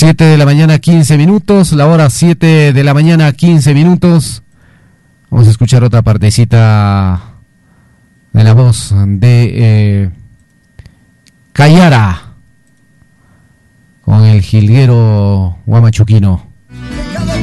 7 de la mañana, 15 minutos. La hora 7 de la mañana, 15 minutos. Vamos a escuchar otra partecita de la voz de Cayara con el jilguero huamachuquino.